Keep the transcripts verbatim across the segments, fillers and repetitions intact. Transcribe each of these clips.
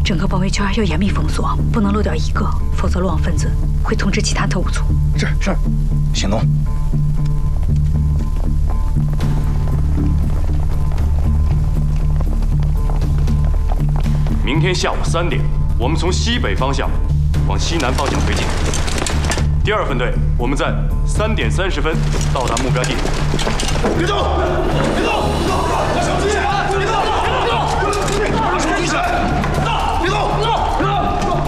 整个包围圈要严密封锁，不能漏掉一个，否则落网分子会通知其他特务组。 是是，行动。 明天下午三点，我们从西北方向往西南方向推进。第二分队，我们在三点三十分到达目标地点。 别动！别动！别动！小心！别动！别动！别动！注意点！别动！别动！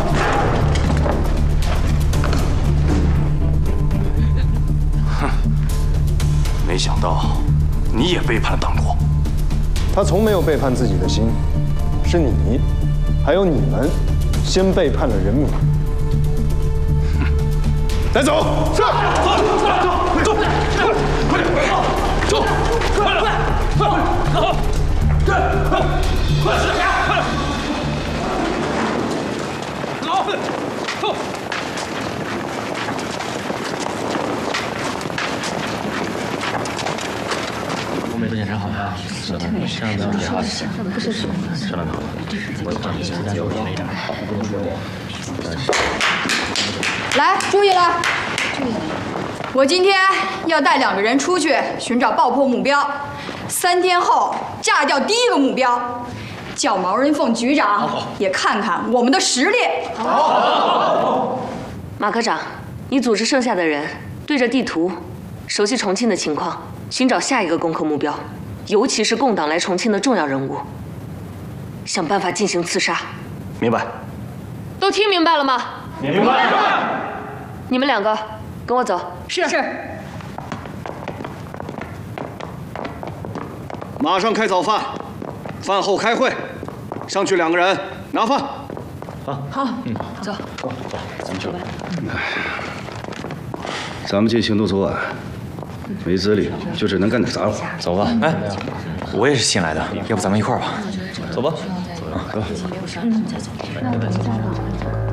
哼，没想到你也背叛了党国。 他从没有背叛自己的心，是你。 还有你们，先背叛了人民。带走！是。走走走走，快点，快点，走，快点，快点，走，对，快，快点，快点，走，走。 我们都检查好了，是的，这样子比较好。不是是，是了，我帮你现在有没点好，不能说我。 来，注意了，我今天要带两个人出去寻找爆破目标，三天后炸掉第一个目标，叫毛人凤局长也看看我们的实力。 好，马科长，你组织剩下的人对着地图，熟悉重庆的情况，寻找下一个攻克目标，尤其是共党来重庆的重要人物，想办法进行刺杀。 明白。 都听明白了吗？ 明白。 你们两个跟我走。 是是。 马上开早饭，饭后开会，上去两个人拿饭。 好。好。嗯，走。 走走，咱们去吧。 咱们进行动作案，没资历就只能干点杂活。 走吧。哎，我也是新来的，要不咱们一块儿吧？走吧。走。走。嗯，再走。那我们再走。